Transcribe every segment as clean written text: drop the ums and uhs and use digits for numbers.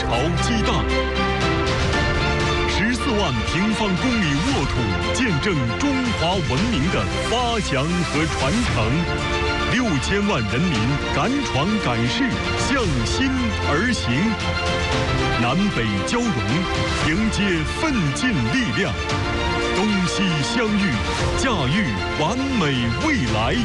朝激荡。14万平方公里沃土，见证中华文明的发祥和传承。6000万人民敢闯敢试，向心而行。南北交融，迎接奋进力量。东西相遇，驾驭完美未来。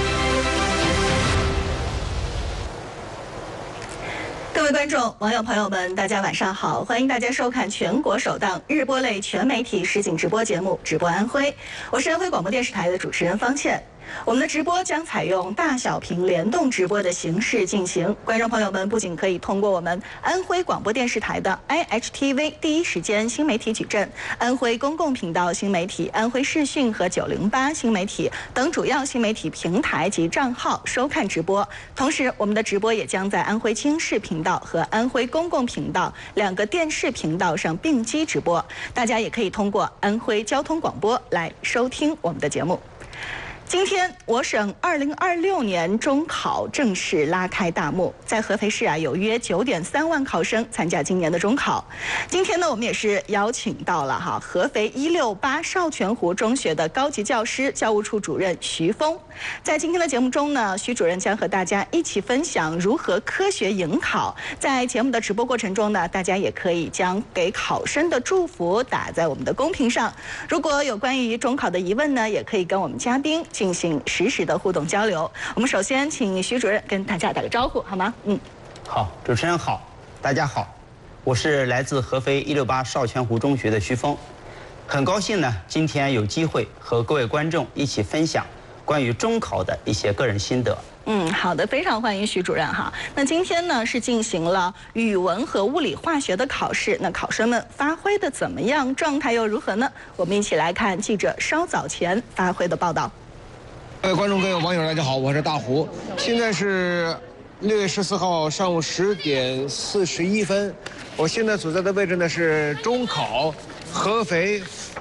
各位观众、网友、朋友们，大家晚上好！欢迎大家收看全国首档日播类全媒体实景直播节目《直播安徽》，我是安徽广播电视台的主持人方倩。我们的直播将采用大小屏联动直播的形式进行，观众朋友们不仅可以通过我们安徽广播电视台的 IHTV 第一时间新媒体矩阵、安徽公共频道新媒体、安徽视讯和908新媒体等主要新媒体平台及账号收看直播。同时，我们的直播也将在安徽经视频道和安徽公共频道2个电视频道上并机直播，大家也可以通过安徽交通广播来收听我们的节目。今天，我省2026年中考正式拉开大幕。在合肥市有约9.3万考生参加今年的中考。今天呢，我们也是邀请到了合肥168邵全湖中学的高级教师、教务处主任徐峰。在今天的节目中呢，徐主任将和大家一起分享如何科学迎考。在节目的直播过程中呢，大家也可以将给考生的祝福打在我们的公屏上。如果有关于中考的疑问呢，也可以跟我们嘉宾进行实时的互动交流。我们首先请徐主任跟大家打个招呼，好吗？ 好，主持人好，大家好，我是来自合肥168邵全湖中学的徐峰，很高兴呢，今天有机会和各位观众一起分享关于中考的一些个人心得。 好的，非常欢迎徐主任哈。那今天呢是进行了语文和物理化学的考试，那考生们发挥的怎么样，状态又如何呢？我们一起来看记者稍早前发挥的报道。 各位观众、各位网友，大家好，我是大胡。现在是6月14号上午10点41分，我现在所在的位置呢是中考合肥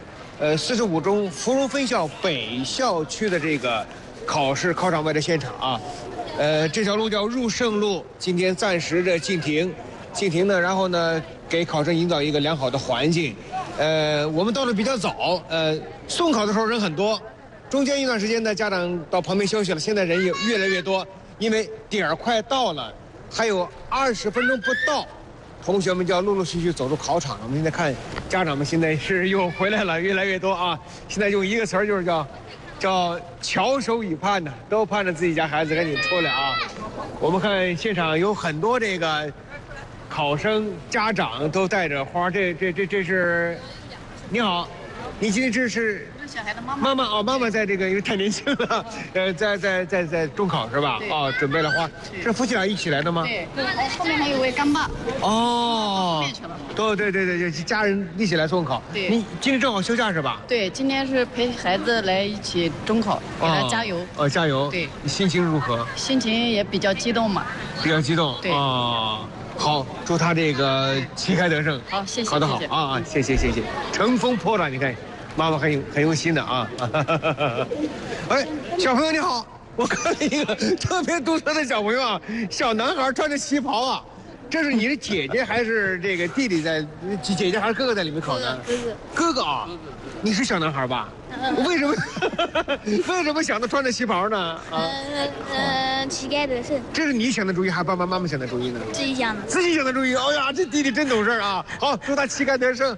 45中芙蓉分校北校区的这个考场外的现场啊。这条路叫入胜路，今天暂时的禁停呢，然后呢给考生营造一个良好的环境。我们到的比较早，送考的时候人很多。中间一段时间呢，家长到旁边休息了，现在人也越来越多，因为点儿快到了，还有20分钟不到，同学们就要陆陆续续走入考场了。我们现在看家长们现在是又回来了，越来越多啊！现在用一个词儿就是叫翘首以盼呢，都盼着自己家孩子赶紧出来啊！我们看现场有很多这个考生家长都带着花，这是，你好，你今天这是？ 小孩的妈妈妈在这个因为太年轻了，在中考是吧？准备了花，是夫妻俩一起来的吗？ 对，后面还有位干爸。 哦，对，家人一起来送考。 对， 你今天正好休假是吧？ 对，今天是陪孩子来一起中考，给他加油。 加油。对，你心情如何？ 心情也比较激动嘛。 比较激动。 对。 好，祝他这个旗开得胜。 好，谢谢。 考得好啊！谢谢，乘风破浪，你看。妈妈很用心的啊！哎，小朋友你好，我看了一个特别独特的小朋友啊，小男孩穿着旗袍啊，这是你的姐姐还是这个弟弟在？姐姐还是哥哥在里面考呢？哥哥啊，你是小男孩吧？为什么想到穿着旗袍呢？ 旗开得胜。这是你想的主意，还是爸爸妈妈想的主意呢？ 自己想的。 自己想的主意。哎呀，这弟弟真懂事啊！好，祝他旗开得胜。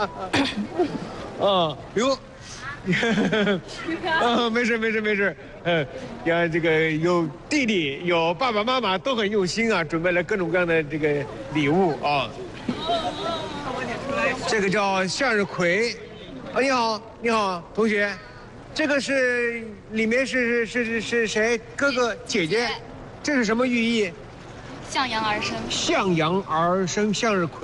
没事，这个有弟弟有爸爸妈妈都很用心啊，准备了各种各样的这个礼物啊。这个叫向日葵，你好，同学，这个是里面是谁？哥哥姐姐，这是什么寓意？ 向阳而生。 向阳而生向日葵。